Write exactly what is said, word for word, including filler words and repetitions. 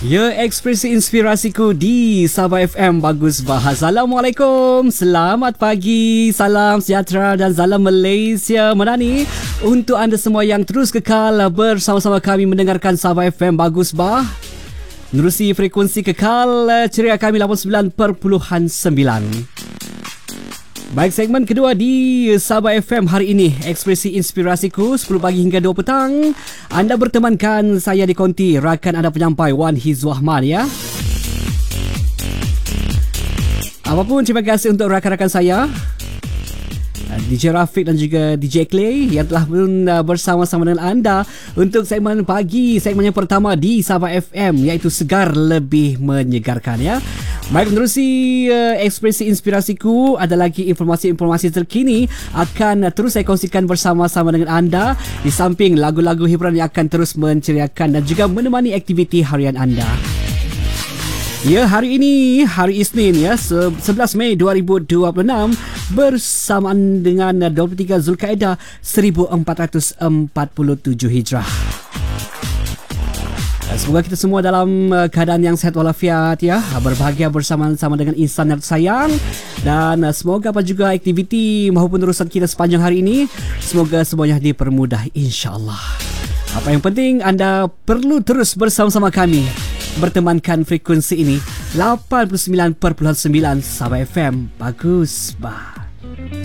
Ya, ekspresi inspirasiku di Sabah F M Bagus Bah. Assalamualaikum, selamat pagi, salam sejahtera dan salam Malaysia Madani untuk anda semua yang terus kekal bersama-sama kami mendengarkan Sabah F M Bagus Bah. Menerusi frekuensi kekal ceria kami lapan puluh sembilan perpuluhan sembilan. Baik, segmen kedua di Sabah F M hari ini, ekspresi inspirasiku sepuluh pagi hingga dua petang. Anda bertemankan saya di konti rakan anda penyampai Wan Hizwa Ahmad ya. Apapun, terima kasih untuk rakan-rakan saya D J Rafiq dan juga D J Clay yang telah pun bersama-sama dengan anda untuk segmen pagi, segmen yang pertama di Sabah F M, iaitu Segar Lebih Menyegarkan ya. Baik, menerusi uh, ekspresi inspirasiku, ada lagi informasi-informasi terkini akan uh, terus saya kongsikan bersama-sama dengan anda, di samping lagu-lagu hiburan yang akan terus menceriakan dan juga menemani aktiviti harian anda. Ya, hari ini hari Isnin ya, sebelas Mei dua ribu dua puluh enam bersamaan dengan dua puluh tiga Zulkaidah seribu empat ratus empat puluh tujuh Hijrah. Semoga kita semua dalam keadaan yang sehat walafiat ya, berbahagia bersama-sama dengan insan yang tersayang, dan semoga apa juga aktiviti maupun urusan kita sepanjang hari ini, semoga semuanya dipermudah insya-Allah. Apa yang penting, anda perlu terus bersama-sama kami bertemankan frekuensi ini lapan puluh sembilan perpuluhan sembilan Sabah F M Bagus Bah.